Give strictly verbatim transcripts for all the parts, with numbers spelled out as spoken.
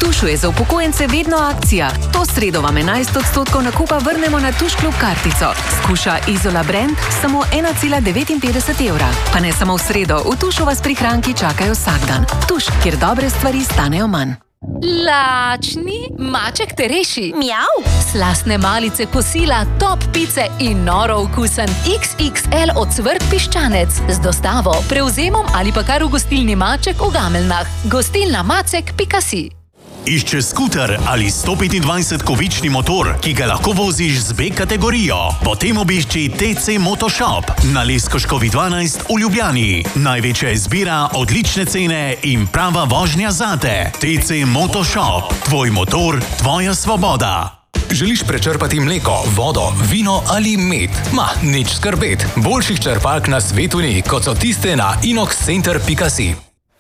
Tušu je za upokojence vedno akcija. To sredo vam enajst odstotkov nakupa vrnemo na Tuš Klub kartico. Skuša Izola Brand samo ena cela devetinpetdeset evra. Pa ne samo v sredo, v Tušu vas prihranki čakajo vsak dan. Tuš, kjer dobre stvari stanejo manj. Lačni, maček te reši. Mjav. Slastne malice, kosila, top pice in noro okusen iks iks el ocvrt piščanec. Z dostavo, prevzemom ali pa kar v gostilni Maček v Gameljnah. Gostilna Macek pika si. Išče skuter ali sto petindvajset kovični motor, ki ga lahko voziš z B kategorijo? Potem obišči T C Motoshop na Leskoškovi dvanajst v Ljubljani. Največja izbira, odlične cene in prava vožnja zate. T C Motoshop. Tvoj motor, tvoja svoboda. Želiš prečrpati mleko, vodo, vino ali med? Ma, nič skrbet. Boljših črpalk na svetu ni, kot so tiste na inoxcenter pika si.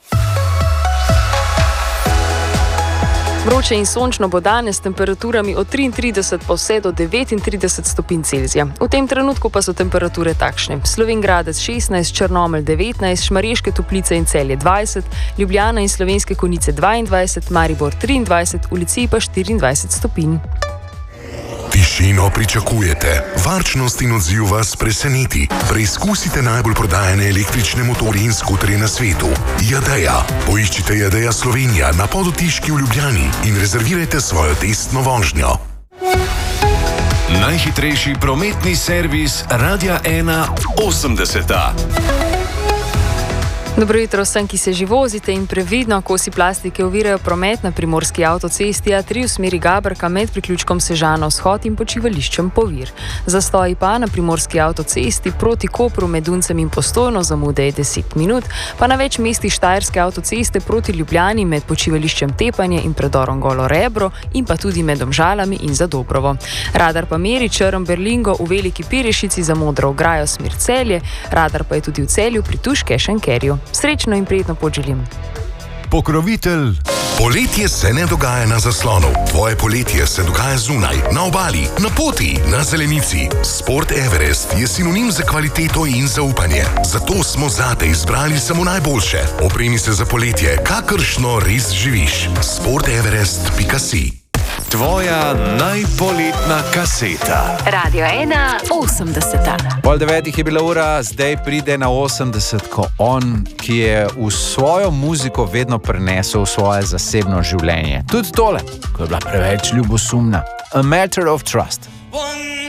Vroče in sončno bo danes s temperaturami od triintrideset pa vse do devetintrideset stopinj Celzija. V tem trenutku pa so temperature takšne. Slovenj Gradec šestnajst, Črnomelj devetnajst, Šmarješke Toplice in Celje dvajset, Ljubljana in Slovenske Konjice dvaindvajset, Maribor triindvajset, v Luciji pa štiriindvajset stopinj. Tišino pričakujete, varčnost in odziv vas preseneti. Preizkusite najbolj prodajane električne motorje in skuterje na svetu. Jadeja. Poiščite Jadeja Slovenija na Podotiški v Ljubljani in rezervirajte svojo testno vožnjo. Najhitrejši prometni servis Radia ena osemdeseta. Dobro jutro vsem, ki se že vozite in previdno, kosi plastike ovirajo promet na primorski avtocesti A tri v smeri Gabrka med priključkom Sežana vzhod in počivališčem Povir. Zastoji pa na primorski avtocesti proti Kopru med Duncem in Postojno zamude je deset minut, pa na več mestih Štajerske avtoceste proti Ljubljani med počivališčem Tepanje in predorom Golo Rebro in pa tudi med Domžalami in Zadobrovo. Radar pa meri Črn Berlingo v Veliki Pirešici za Modro ograjo smer Celje, radar pa je tudi v Celju pri Tuš Kešenkerju. Srečno in prijetno pot želim. Pokrovitelj. Poletje se ne dogaja na zaslonu. Tvoje poletje se dogaja zunaj, na obali, na poti, na zelenici. Sport Everest je sinonim za kvaliteto in zaupanje. Zato smo zate izbrali samo najboljše. Opremi se za poletje, kakršno res živiš. sport everest pika si. Tvoja najpoletna kaseta. Radio ena osemdeseta. Pol devetih je bila ura, zdaj pride na osemdeset, ko on, ki je v svojo muziko vedno prenesel svoje zasebno življenje. Tudi tole, ko je bila preveč ljubosumna. A Matter of Trust.